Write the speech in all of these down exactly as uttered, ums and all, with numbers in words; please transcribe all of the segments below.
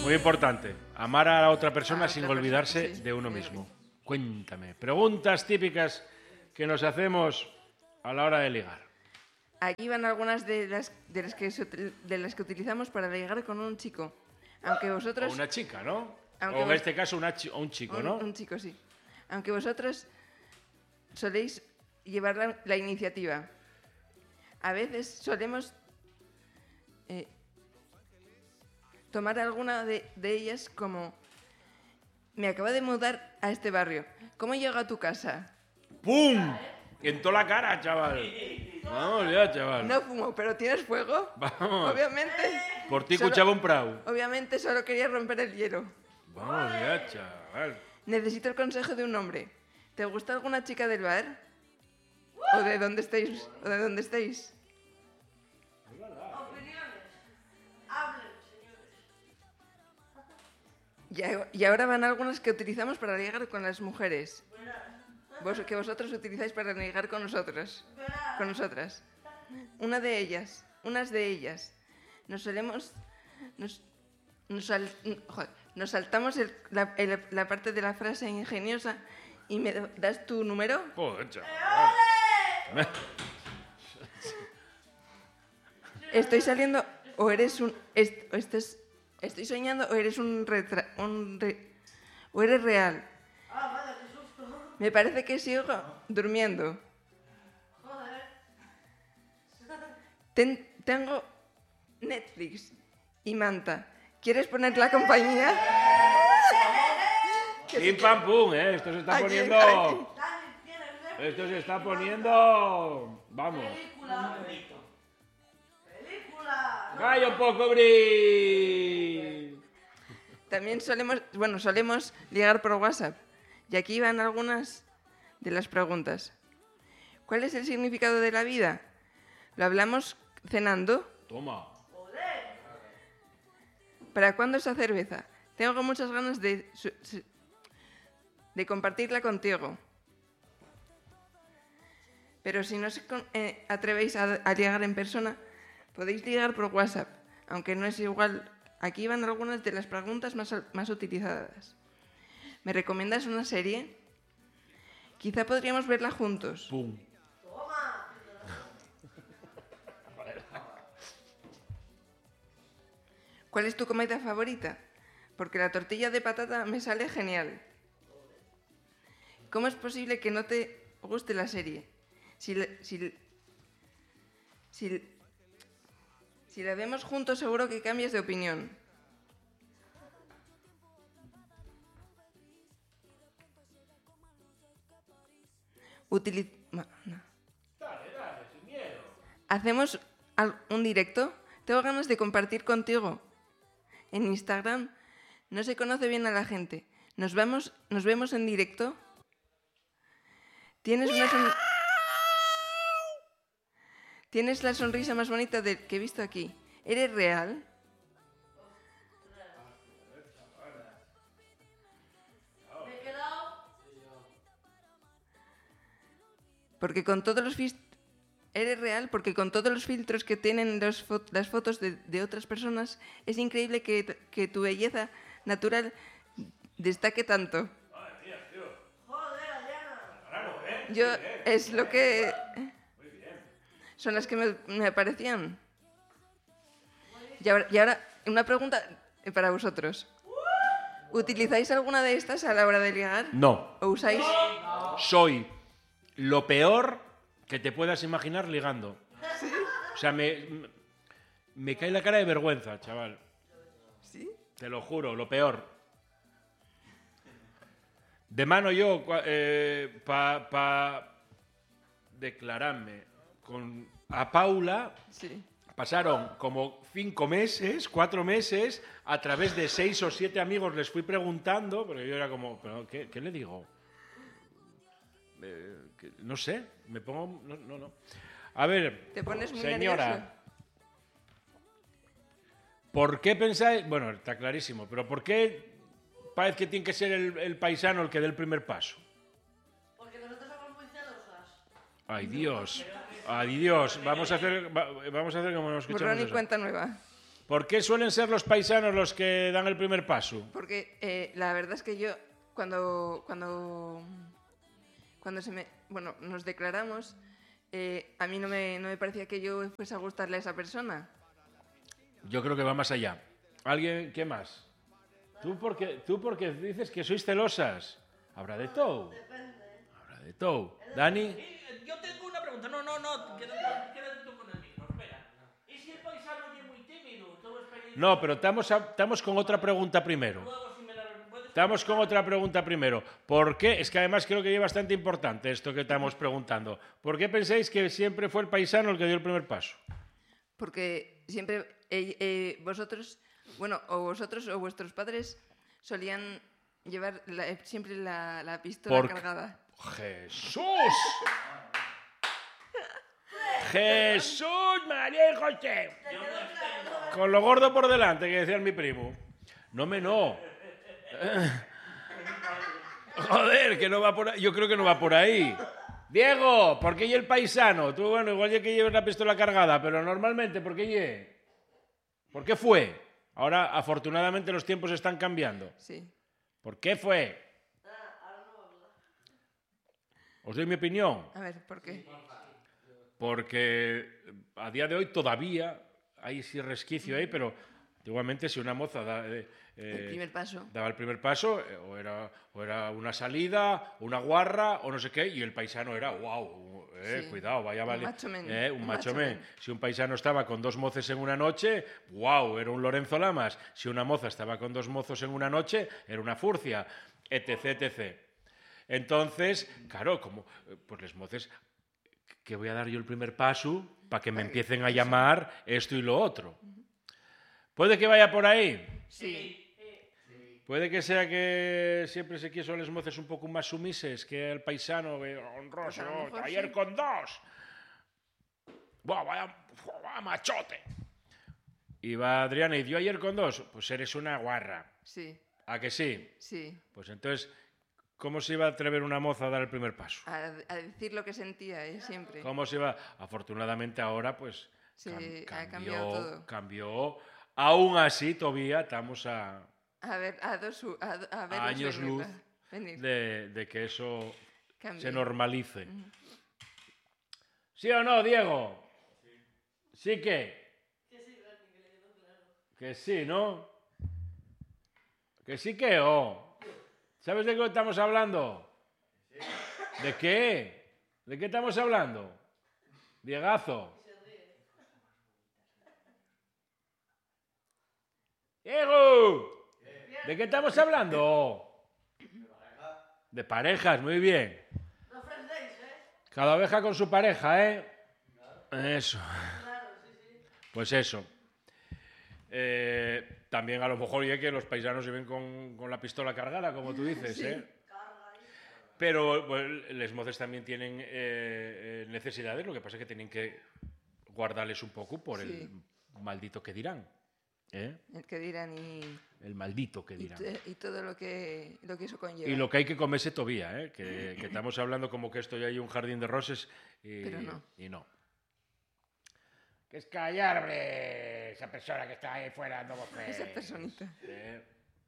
Muy importante. Amar a la otra persona A sin otra olvidarse persona, sí, de uno de uno mismo. Cuéntame. Preguntas típicas que nos hacemos a la hora de ligar. Aquí van algunas de las, de las, que, se util- de las que utilizamos para ligar con un chico. Aunque vosotros... O una chica, ¿no? Aunque o en vos- este caso una chi- o un chico, un, ¿no? un chico, sí. Aunque vosotros soléis llevar la, la iniciativa. A veces solemos eh, tomar alguna de, de ellas como... Me acabo de mudar a este barrio. ¿Cómo llego a tu casa? ¡Pum! En toda la cara, chaval. Vamos ya, chaval. No fumo, pero ¿tienes fuego? Vamos. Obviamente. Por ti solo- escuchaba un prau. Obviamente solo quería romper el hielo. Vamos ya, chaval. Necesito el consejo de un hombre. ¿Te gusta alguna chica del bar? ¿O de dónde estáis? ¿O de dónde estáis? Y a- Y ahora van algunas que utilizamos para ligar con las mujeres. Vos, que vosotros utilizáis para ligar con nosotros. Con nosotras. Una de ellas, unas de ellas. Nos solemos... Nos, nos, sal- joder, nos saltamos el- la, el- la parte de la frase ingeniosa y me das tu número. Joder, chaval. Estoy saliendo o eres un... est- o estés- estoy soñando o eres un... retra- un re- o eres real. Me parece que sigo durmiendo. Ten- tengo Netflix y manta. ¿Quieres poner la compañía? Pim pam pum, ¿eh? Esto se está Aquí, poniendo... aquí. Esto se está poniendo... Vamos. ¡Gallo un poco, Bri! También solemos, bueno, solemos ligar por WhatsApp. Y aquí van algunas de las preguntas. ¿Cuál es el significado de la vida? ¿Lo hablamos cenando? Toma. ¿Para cuándo esa cerveza? Tengo muchas ganas de, su- su- de compartirla contigo. Pero si no os con- eh, atrevéis a, a ligar en persona, podéis ligar por WhatsApp, aunque no es igual. Aquí van algunas de las preguntas más, más utilizadas. ¿Me recomiendas una serie? Quizá podríamos verla juntos. Pum. ¿Cuál es tu comida favorita? Porque la tortilla de patata me sale genial. ¿Cómo es posible que no te guste la serie? Si, la- si, si, si la vemos juntos seguro que cambias de opinión. Utili- ma- no. ¿Hacemos al- un directo? Tengo ganas de compartir contigo. En Instagram no se conoce bien a la gente. ¿Nos vemos, nos vemos en directo? ¿Tienes una son- ¿Tienes la sonrisa más bonita de- que he visto aquí? ¿Eres real? Porque con todos los fis- Eres real porque con todos los filtros que tienen los fo- las fotos de, de otras personas es increíble que, t- que tu belleza natural destaque tanto. Yo es lo que son las que me, me aparecían. Y ahora, y ahora una pregunta para vosotros. ¿Utilizáis alguna de estas a la hora de ligar? No. ¿O usáis? Soy lo peor que te puedas imaginar ligando. O sea, me, me cae la cara de vergüenza, chaval. ¿Sí? Te lo juro, lo peor. De mano yo, cua- eh, pa, pa declararme con a Paula, Sí. pasaron como cinco meses, cuatro meses, a través de seis o siete amigos les fui preguntando, pero yo era como, ¿pero qué, qué le digo? Eh, que- no sé, me pongo... No, no, no. A ver, Te pones muy señora, nervioso. ¿por qué pensáis...? Bueno, está clarísimo, pero ¿por qué parece que tiene que ser el, el paisano el que dé el primer paso? Porque nosotros somos muy celosas. Ay, Dios. Ay, Dios. Vamos a hacer, va- vamos a hacer como nos escuchamos Borrón y eso. cuenta nueva. ¿Por qué suelen ser los paisanos los que dan el primer paso? Porque eh, la verdad es que yo, cuando, cuando, cuando se me, bueno, nos declaramos, eh, a mí no me, no me parecía que yo fuese a gustarle a esa persona. Yo creo que va más allá. ¿Alguien? ¿Qué más? ¿Tú porque, tú porque dices que sois celosas? Habrá de todo. Habrá de todo. ¿Dani? Eh, Yo tengo una pregunta. No, no, no. Quédate, quédate tú con el micro. Espera. ¿Y si el paisano es muy tímido? Todo es feliz. No, pero estamos, a- estamos con otra pregunta primero. Luego, si me la puedes... Estamos con otra pregunta primero. ¿Por qué? Es que además creo que es bastante importante esto que estamos preguntando. ¿Por qué pensáis que siempre fue el paisano el que dio el primer paso? Porque siempre eh, eh, vosotros, bueno, o vosotros o vuestros padres solían llevar la- eh, siempre la, la pistola Por- cargada. ¡Jesús! ¡Jesús, María y José! Con lo gordo por delante, que decía mi primo. No me no. Joder, que no va por ahí. Yo creo que no va por ahí. Diego, ¿por qué y el paisano? Tú, bueno, igual ya que lleves la pistola cargada, pero normalmente, ¿por qué ye? ¿Por qué fue? Ahora, afortunadamente, los tiempos están cambiando. Sí. ¿Por qué fue? Os doy mi opinión. A ver, ¿por qué? Porque a día de hoy todavía hay ese resquicio ahí, pero igualmente si una moza da, eh, El primer paso. daba el primer paso, eh, o, era, o era una salida, una guarra, o no sé qué, y el paisano era, wow, eh, Sí. cuidado, vaya Un vale. macho men, eh, un un macho macho men. men. Si un paisano estaba con dos moces en una noche, wow, era un Lorenzo Lamas. Si una moza estaba con dos mozos en una noche, era una furcia, etc, etcétera. Entonces, claro, como eh, pues les moces, que voy a dar yo el primer paso para que me empiecen a llamar esto y lo otro. ¿Puede que vaya por ahí? Sí. Puede que sea que siempre se quiso les moces un poco más sumises que el paisano que honroso, Pues a lo mejor ayer sí. con dos. Buah, vaya, vaya machote. Y va Adriana y dio ayer con dos. Pues eres una guarra. Sí. ¿A que sí? Sí. Pues entonces, ¿cómo se iba a atrever una moza a dar el primer paso? A, a decir lo que sentía, ¿eh? Siempre. ¿Cómo se iba? Afortunadamente ahora, pues, Sí, cam- ha cambiado todo. cambió. Aún así, todavía estamos a, A ver, a dos, u- a, do- a ver a años luz venir. de, de que eso Cambie. se normalice. ¿Sí o no, Diego? ¿Sí que? Que sí, ¿no? Que sí que o. ¿Sabes de qué estamos hablando? ¿De qué? ¿De qué estamos hablando? Diegazo. Diego, ¿de qué estamos hablando? De parejas, muy bien. No ofrecéis, ¿eh? Cada oveja con su pareja, ¿eh? Eso. Claro, sí, sí. Pues eso. Eh, también a lo mejor ya que los paisanos se ven con, con la pistola cargada, como tú dices, ¿eh? Pero bueno, les moces también tienen eh, eh, necesidades, lo que pasa es que tienen que guardarles un poco por Sí. el maldito que dirán. ¿eh? El que dirán y, El maldito que y, dirán. t- y todo lo que, lo que eso conlleva. Y lo que hay que comerse todavía, ¿eh? que, que estamos hablando como que esto ya hay un jardín de roses y Pero no. Y no. Que es callar, hombre, esa persona que está ahí fuera dando voces. Esa personita. Eh.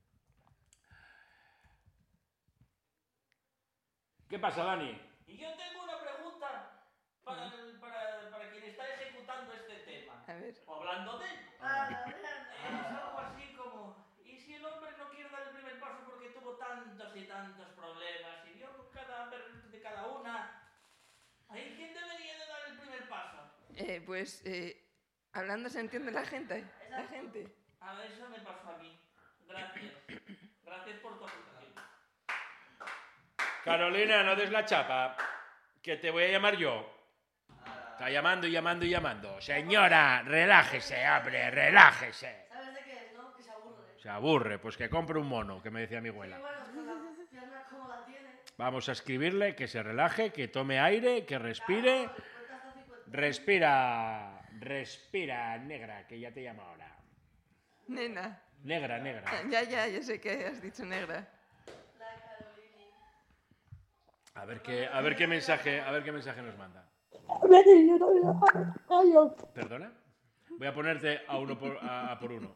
¿Qué pasa, Dani? Y yo tengo una pregunta para, el- para, para quien está ejecutando este tema. A ver. O hablando de él. Ah, Es algo así como, ¿y si el hombre no quiere dar el primer paso porque tuvo tantos y tantos problemas y dio cada de cada una? ¿Ahí quién debería de dar el primer paso? Eh, pues eh, hablando se entiende la gente. La gente. A ver, eso me pasó a mí. Gracias. Gracias por tu aportación. Carolina, no des la chapa, que te voy a llamar yo. Está llamando y llamando y llamando. Señora, relájese, hombre, relájese. ¿Sabes de qué es, no? Que se aburre. Se aburre, pues que compre un mono, que me decía mi Y abuela. bueno, con la pierna como la tiene. Vamos a escribirle que se relaje, que tome aire, que respire. Cuenta hasta cincuenta. Respira, respira, negra, que ya te llamo ahora. Nena. Negra, negra. Ya, ya, ya sé que has dicho negra. La Carolini. A ver qué, a ver qué mensaje, a ver qué mensaje nos manda. ¿Perdona? Voy a ponerte a uno por, a, a por uno.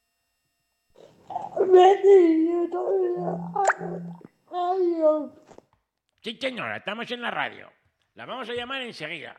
Sí, señora, estamos en la radio. La vamos a llamar enseguida.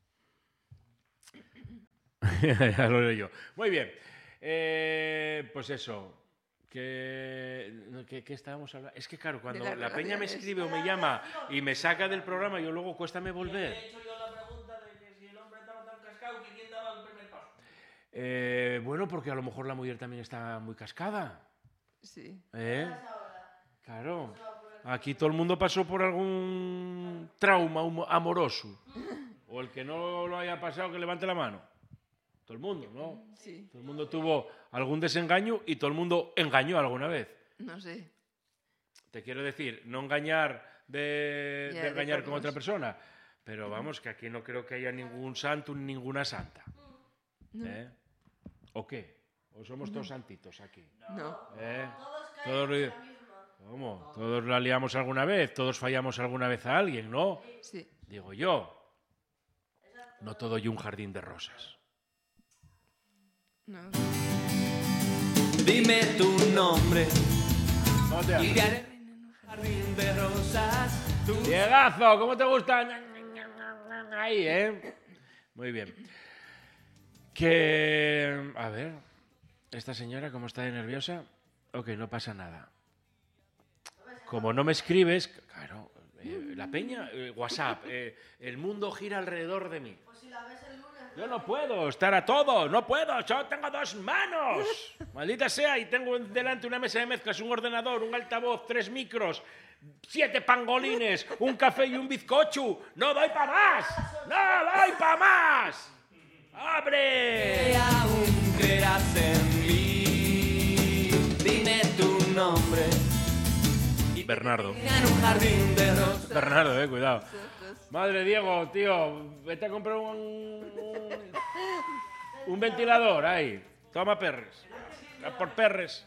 Ya lo leo yo. Muy bien. Eh, pues eso. Que, que, que estábamos hablando. Es que claro, cuando De las la peña me relaciones. escribe o me llama y me saca del programa, yo luego cuéstame He volver. hecho yo la pregunta de que si el hombre estaba tan cascado que quién daba el primer paso. Eh, bueno, porque a lo mejor la mujer también está muy cascada. Sí. ¿Eh? Claro. Aquí todo el mundo pasó por algún trauma humo- amoroso. O el que no lo haya pasado, que levante la mano. Todo el mundo, ¿no? Sí. Todo el mundo tuvo algún desengaño y todo el mundo engañó alguna vez. No sé. Te quiero decir, no engañar de, Ya, de engañar con dejamos. otra persona. Pero vamos, que aquí no creo que haya ningún santo ni ninguna santa. No. ¿Eh? ¿O qué? ¿O somos todos santitos aquí? No. ¿Eh? Todos caen Todos, en lo- la misma. ¿Cómo? Todos la liamos alguna vez, todos fallamos alguna vez a alguien, ¿no? Sí. Digo yo. No todo y un jardín de rosas. No. Dime tu nombre ¿Cómo te y te llamas? haré un jardín de rosas. Tú Diegazo, ¿cómo te gusta? Ahí, ¿eh? Muy bien. Que... A ver, esta señora, ¿cómo está de nerviosa? Ok, no pasa nada. Como no me escribes, claro, eh, la peña, eh, WhatsApp, eh, el mundo gira alrededor de mí. Pues si la ves el lunes. Yo no puedo estar a todo, no puedo, solo tengo dos manos. Maldita sea, y tengo delante una mesa de mezclas, un ordenador, un altavoz, tres micros, siete pangolines, un café y un bizcocho. ¡No doy para más! ¡No doy para más! ¡Abre! aún creerás en mí. Dime tu nombre. Bernardo. En un jardín de rosas. Bernardo, eh, cuidado. Madre Diego, tío, vete a comprar un, un, un ventilador ahí. Toma perres. A por perres.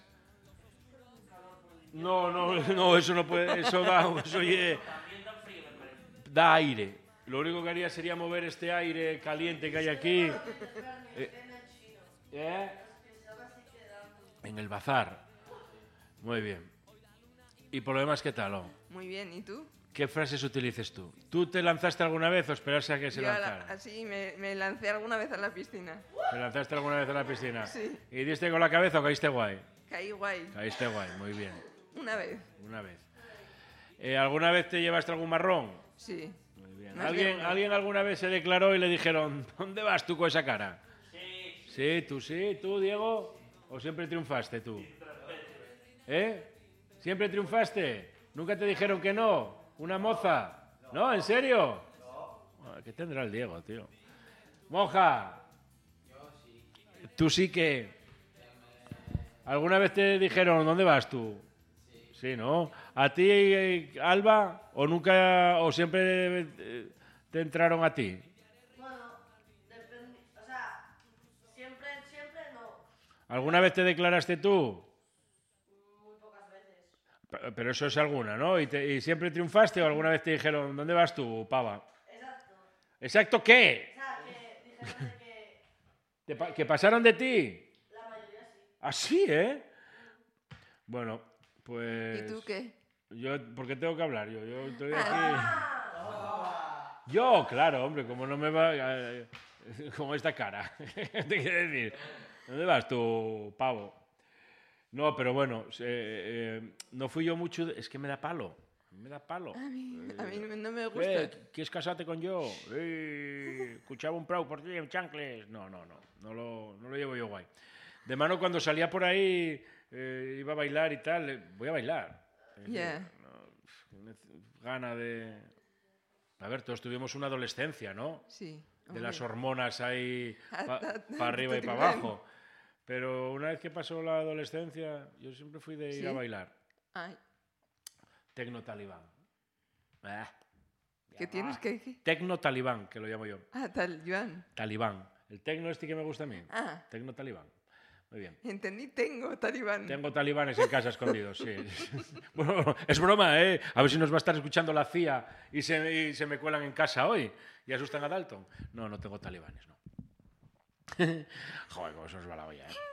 No, no, no, eso no puede, eso da, eso oye, da aire. Lo único que haría sería mover este aire caliente que hay aquí. Eh, ¿eh? En el bazar. Muy bien. Y por lo demás, ¿qué tal? Oh? Muy bien. ¿Y tú? ¿Qué frases utilices tú? ¿Tú te lanzaste alguna vez o esperaste a que se Yo a la- lanzara? así me, me lancé alguna vez a la piscina. ¿Te lanzaste alguna vez a la piscina? Sí. ¿Y diste con la cabeza o caíste guay? Caí guay. Caíste guay, muy bien. Una vez. Una vez. Eh, ¿Alguna vez te llevaste algún marrón? Sí. Muy bien. Más de ¿Alguien, una. ¿Alguien alguna vez se declaró y le dijeron, ¿dónde vas tú con esa cara? Sí, Sí, tú sí, tú, Diego. ¿O siempre triunfaste tú? ¿Eh? ¿Siempre triunfaste? ¿Nunca te dijeron que no? ¿Una moza? ¿No? ¿En serio? No. ¿Qué tendrá el Diego, tío? Monja. ¿Tú sí que? ¿Alguna vez te dijeron, ¿dónde vas tú? Sí, ¿no? ¿A ti, eh, Alba? ¿O nunca, o siempre eh, te entraron a ti? Bueno, depende. O sea, siempre, siempre no. ¿Alguna vez te declaraste tú? Muy pocas veces. P- Pero eso es alguna, ¿no? ¿Y, te- y siempre triunfaste o alguna vez te dijeron, ¿dónde vas tú, pava? Exacto. ¿Exacto qué? O sea, que dijeron de que ¿Te pa- ¿Que pasaron de ti? la mayoría sí. Así, ¿eh? Bueno, pues... ¿Y tú qué? Yo, ¿por qué tengo que hablar yo? Yo estoy aquí... Yo, claro, hombre, como no me va... eh, como esta cara. Te quiero decir, ¿dónde vas tú, pavo? No, pero bueno, eh, eh, no fui yo mucho... de- Es que me da palo. Me da palo. A mí, a mí no me Eh, gusta. ¿Quieres casarte con yo? Eh, escuchaba un prau por ti en chancles. No, no, no. No lo, no lo llevo yo guay. De mano, cuando salía por ahí, eh, iba a bailar y tal. eh, Voy a bailar. Es Ya. decir, no, nec- gana de... A ver, todos tuvimos una adolescencia, ¿no? Sí. De hombre. las hormonas ahí para Hasta- arriba y hasta para te abajo. Pero una vez que pasó la adolescencia, yo siempre fui de ir ¿Sí? a bailar. Ay, Tecno talibán. Ah. ¿qué tienes que decir? Tecno talibán, que lo llamo yo. Ah, tal, Joan. Talibán. El tecno este que me gusta a mí. Ah, Tecno talibán. Muy bien. entendí, tengo talibán. Tengo talibanes en casa escondidos, sí. Bueno, es broma, ¿eh? A ver si nos va a estar escuchando la C I A y se, y se me cuelan en casa hoy y asustan a Dalton. No, no tengo talibanes, no. Joder, cómo se nos va la olla, ¿eh?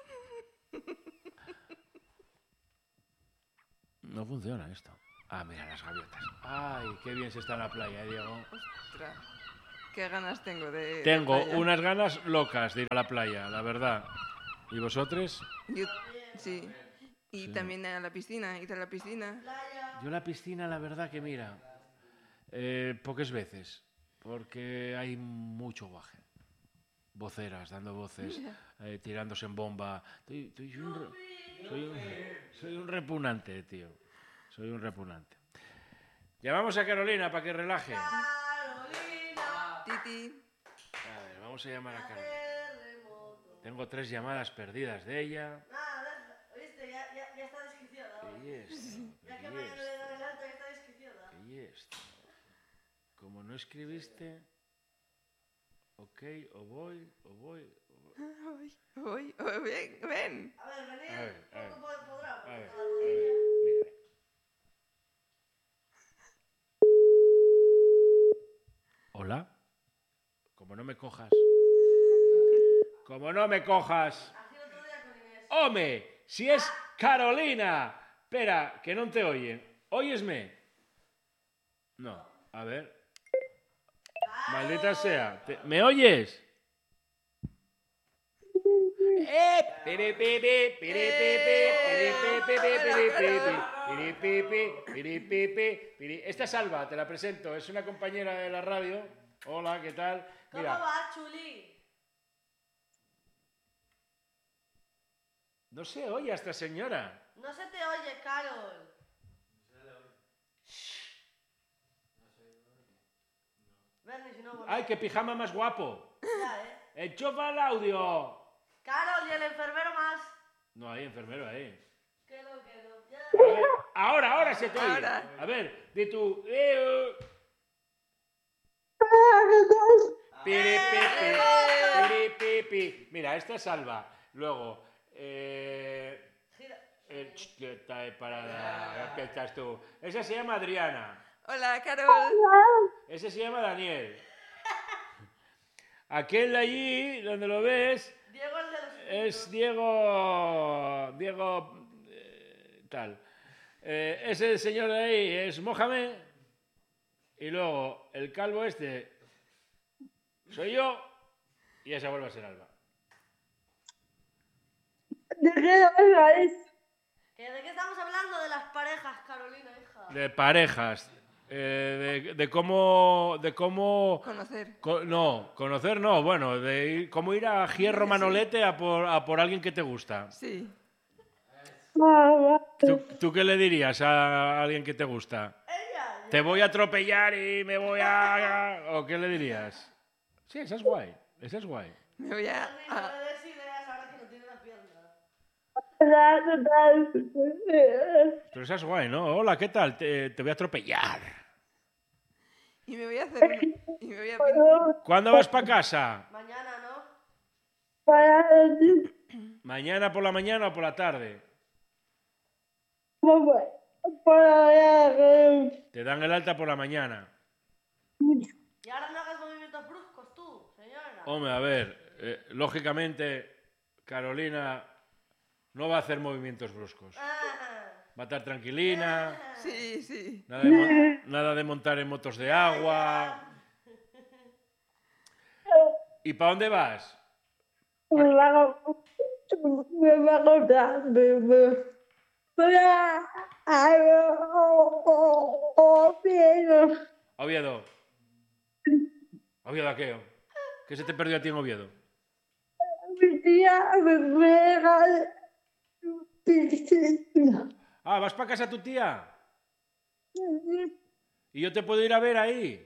No funciona esto. Ah, mira las gaviotas. Ay, qué bien se está en la playa, Diego. Ostras, qué ganas tengo de... de Tengo playa. unas ganas locas de ir a la playa, la verdad. ¿Y vosotros? Yo- sí. Y también a la piscina, ir a la piscina. Yo la piscina, la verdad que mira, eh, pocas veces, porque hay mucho guaje. Voceras, dando voces, eh, tirándose en bomba. Estoy- estoy un re- soy, un, soy un repugnante, tío. Soy un repugnante. Llamamos a Carolina para que relaje. A Carolina, Titi. ver, vamos a llamar a Carolina. terremoto. Tengo tres llamadas perdidas de ella. Nada, deja- ¿viste? Ya, ya, ya está desquiciada. ¿Qué es esto? Ya que ¿Qué me es le esto? da el alta, ya está desquiciada. ¿Qué es esto? Como no escribiste, ok, o voy, o voy, o voy. Ay, voy, oh, ven, ven. A ver, venid. A ver, a ver. ¿Cómo pod- podrá? A ver, a Porque ver, cada rodilla- mírale. ¿Hola? Como no me cojas. Como no me cojas. Así el otro día con Inés. ¡Home! Si es Carolina. Espera, que no te oyen. ¿Óyesme? No. A ver. Maldita sea. ¿Te- ¿Me oyes? Eh, piri, pipi, piri, pipi, piri, pipi, piri, pipi, piri, pipi, piri, pipi, piri. Esta es Alba, te la presento. Es una compañera de la radio. Hola, ¿qué tal? ¿Cómo Mira, va, Chuli? no se oye a esta señora. No se te oye, Carol. Bernie, si no, bueno. ¡Ay, qué pijama más guapo! Ya, ¿eh? ¡Enchufa el audio! Carol, ¿y el enfermero más? No hay enfermero ahí. Que no, que no. Ya. A ver, ahora, ahora se te oye. Ahora. A ver, di tu... eh, uh. Piri, pipi, piri, pipi. Mira, esta es Alba. Luego, eh... Gira. eh, ch, que está ahí parada. ¿Qué estás tú? Esa se llama Adriana. Hola, Carol. Ese se llama Daniel. Aquel de allí, donde lo ves, Diego, el de los... es Diego... Diego... eh, tal. Eh, ese señor de ahí es Mohamed. Y luego, el calvo este soy yo. Y esa vuelve a ser Alba. ¿De qué habláis? ¿De qué estamos hablando? De las parejas, Carolina, hija. De parejas. eh, de, de cómo... De cómo Conocer. co- no, conocer no. Bueno, de ir- cómo ir a Hierro Manolete a por, a por alguien que te gusta. Sí. ¿Tú, tú qué le dirías a alguien que te gusta? Ella. ¿Te voy a atropellar y me voy a...? ¿O qué le dirías? Sí, esa es guay. Esa es guay. Me voy a... Bernie, no a- le des ideas ahora que no tiene la pierna. Pero esa es guay, ¿no? Hola, ¿qué tal? Te, te voy a atropellar. y me voy a hacer... una- y me voy a pintar. ¿Cuándo vas para casa? Mañana, ¿no? ¿Mañana por la mañana o por la tarde? Te dan el alta por la mañana. Y ahora no hagas movimientos bruscos tú, señora. Hombre, a ver, eh, lógicamente Carolina no va a hacer movimientos bruscos. Ah, Va a estar tranquilina, Sí, sí. nada de, mon- nada de montar en motos de agua. ¿Y para dónde vas? A Oviedo. ¿A Oviedo a qué? ¿Qué se te perdió a ti en Oviedo? Ah, ¿vas para casa de tu tía? ¿Y yo te puedo ir a ver ahí?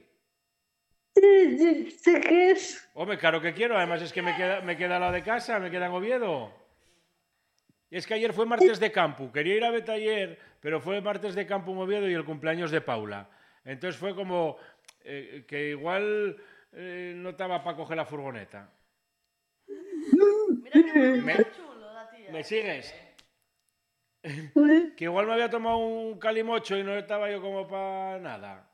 Hombre, claro que quiero. Además es que me queda, me queda al lado de casa, me queda en Oviedo. Y es que ayer fue martes de campo. Quería ir a verte ayer, pero fue martes de campo en Oviedo y el cumpleaños de Paula. Entonces fue como eh, que igual eh, no estaba para coger la furgoneta. mira que Me- muy chulo la tía. ¿Me sigues? Que igual me había tomado un calimocho y no estaba yo como para nada.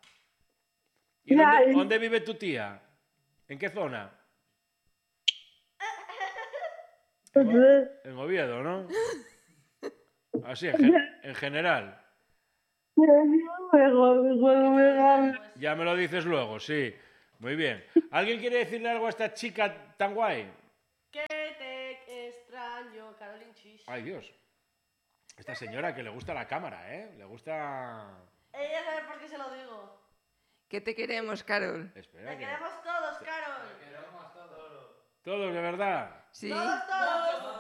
¿Y dónde, dónde vive tu tía? ¿En qué zona? En, O- en Oviedo, ¿no? Así, en, gen- en general. Ya me lo dices luego, sí. Muy bien. ¿Alguien quiere decirle algo a esta chica tan guay? Que te extraño, Carolyn Chis. Ay, Dios. Esta señora que le gusta la cámara, ¿eh? Le gusta... Ella sabe por qué se lo digo. ¿Qué te queremos, Carol? Espera, Te que... queremos todos, Carol. Todos, de verdad. Sí. Todos, todos.